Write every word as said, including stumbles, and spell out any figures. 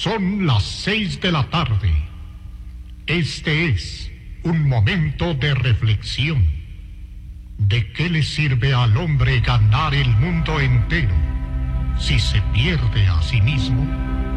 Son las seis de la tarde. Este es un momento de reflexión. ¿De qué le sirve al hombre ganar el mundo entero si se pierde a sí mismo?